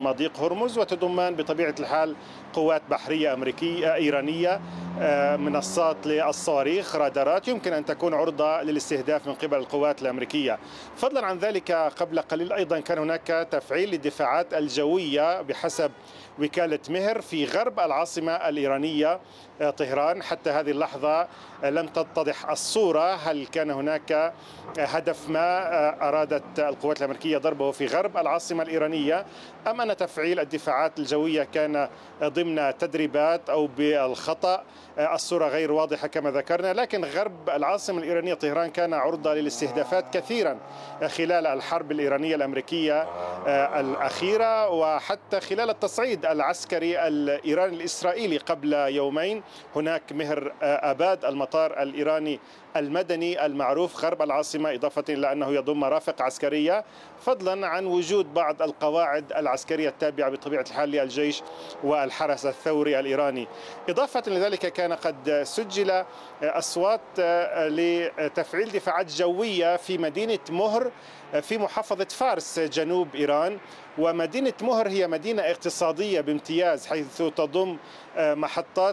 مضيق هرمز، وتضمان بطبيعة الحال قوات بحرية أمريكية إيرانية، منصات للصواريخ، رادارات يمكن أن تكون عرضة للاستهداف من قبل القوات الأمريكية. فضلا عن ذلك قبل قليل أيضا كان هناك تفعيل للدفاعات الجوية بحسب وكالة مهر في غرب العاصمة الإيرانية طهران. حتى هذه اللحظة لم تتضح الصورة، هل كان هناك هدف ما أرادت القوات الأمريكية ضربه في غرب العاصمة الإيرانية، أم أن تفعيل الدفاعات الجوية كان ضمن تدريبات أو بالخطأ. الصورة غير واضحة كما ذكرنا، لكن غرب العاصمة الإيرانية طهران كان عرضة للاستهدافات كثيرا خلال الحرب الإيرانية الأمريكية الأخيرة، وحتى خلال التصعيد العسكري الإيراني الإسرائيلي قبل يومين. هناك مهر أباد المطار الإيراني المدني المعروف غرب العاصمة، إضافة إلى أنه يضم مرافق عسكرية، فضلا عن وجود بعض القواعد العسكرية التابعة بطبيعة الحال للجيش والحرس الثوري الإيراني. إضافة لذلك كان قد سجل أصوات لتفعيل دفاعات جوية في مدينة مهر في محافظة فارس جنوب إيران. ومدينة مهر هي مدينة اقتصادية بامتياز، حيث تضم محطات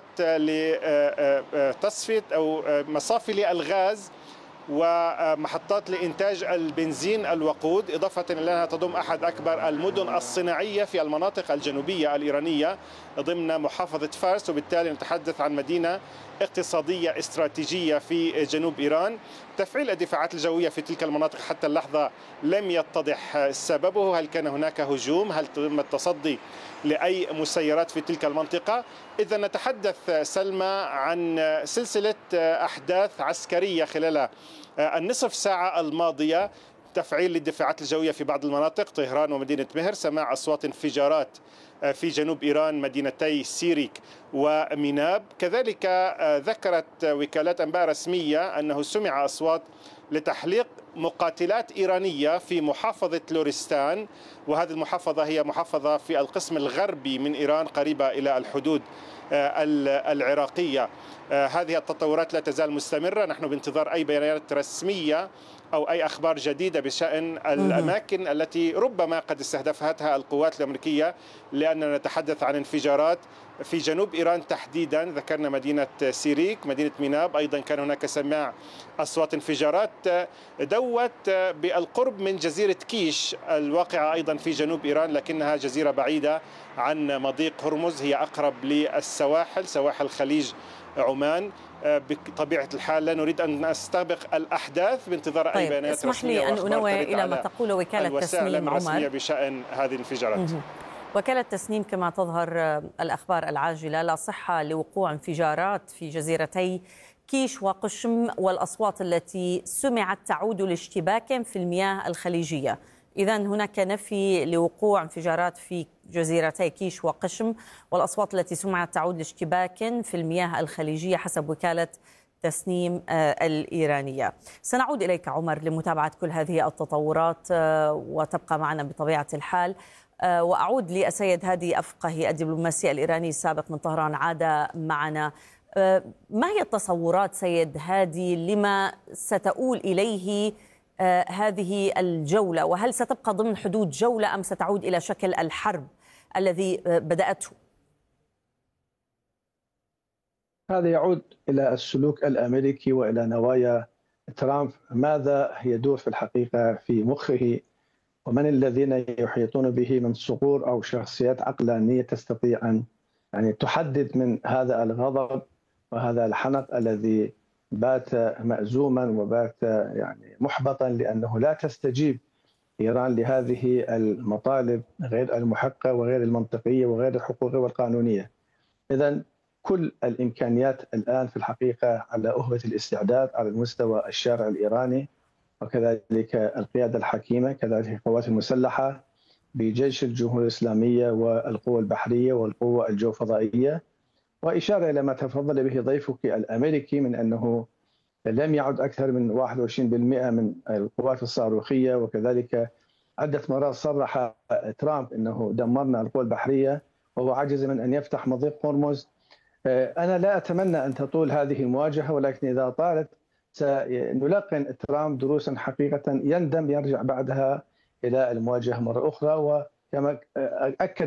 لتصفية أو مصافي للغاز ومحطات لإنتاج البنزين الوقود، إضافة إلى أنها تضم أحد أكبر المدن الصناعية في المناطق الجنوبية الإيرانية ضمن محافظة فارس، وبالتالي نتحدث عن مدينة اقتصادية استراتيجية في جنوب إيران. تفعيل الدفاعات الجوية في تلك المناطق حتى اللحظة لم يتضح سببه، هل كان هناك هجوم، هل تم التصدي لأي مسيرات في تلك المنطقة. إذا نتحدث سلمى عن سلسلة أحداث عسكرية خلال النصف ساعة الماضية. تفعيل للدفاعات الجوية في بعض المناطق طهران ومدينة مهر، سماع أصوات انفجارات في جنوب إيران مدينتي سيريك وميناب. كذلك ذكرت وكالات أنباء رسمية أنه سمع أصوات لتحليق مقاتلات إيرانية في محافظة لورستان، وهذه المحافظة هي محافظة في القسم الغربي من إيران قريبة إلى الحدود العراقية. هذه التطورات لا تزال مستمرة، نحن بانتظار أي بيانات رسمية أو أي أخبار جديدة بشأن الأماكن التي ربما قد استهدفتها القوات الأمريكية، لأننا نتحدث عن انفجارات في جنوب إيران تحديدا. ذكرنا مدينة سيريك، مدينة ميناب، أيضا كان هناك سماع أصوات انفجارات دوت بالقرب من جزيرة كيش الواقعة أيضا في جنوب إيران، لكنها جزيرة بعيدة عن مضيق هرمز، هي أقرب للسواحل، سواحل خليج عمان. بطبيعة الحال لا نريد أن نستبق الأحداث بانتظار أي بيانات اسمح لي أن أنوه إلى ما تقول وكالة تسنيم عمر بشأن هذه الانفجارات. وكالة تسنيم كما تظهر الأخبار العاجلة لا صحة لوقوع انفجارات في جزيرتي كيش وقشم، والأصوات التي سمعت تعود لاشتباك في المياه الخليجية. إذن هناك نفي لوقوع انفجارات في جزيرتي كيش وقشم، والأصوات التي سمعت تعود لاشتباك في المياه الخليجية حسب وكالة تسنيم الإيرانية. سنعود إليك عمر لمتابعة كل هذه التطورات، وتبقى معنا بطبيعة الحال. وأعود لأسيد هادي أفقهي الدبلوماسي الإيراني السابق من طهران، عاد معنا. ما هي التصورات سيد هادي لما ستؤول إليه هذه الجولة، وهل ستبقى ضمن حدود جولة أم ستعود إلى شكل الحرب الذي بدأته؟ هذا يعود إلى السلوك الأمريكي وإلى نوايا ترامب. ماذا يدور في الحقيقة في مخه، ومن الذين يحيطون به من صقور أو شخصيات عقلانية تستطيع أن تحدد من هذا الغضب وهذا الحنق الذي بات مأزوما وبات محبطا، لأنه لا تستجيب إيران لهذه المطالب غير المحقة وغير المنطقية وغير الحقوقية والقانونية. إذن كل الإمكانيات الآن في الحقيقة على أهبة الاستعداد على المستوى الشارع الإيراني، وكذلك القيادة الحكيمة، كذلك القوات المسلحة بجيش الجمهورية الإسلامية والقوى البحرية والقوى الجوفضائية. وإشارة إلى ما تفضل به ضيفك الأمريكي من أنه لم يعد أكثر من 21% من القوات الصاروخية، وكذلك عدة مرات صرح ترامب أنه دمرنا القوى البحرية وهو عجز من أن يفتح مضيق هرمز. أنا لا أتمنى أن تطول هذه المواجهة، ولكن إذا طالت سنلقن ترامب دروسا حقيقة يندم يرجع بعدها إلى المواجهة مرة أخرى. وكما أكد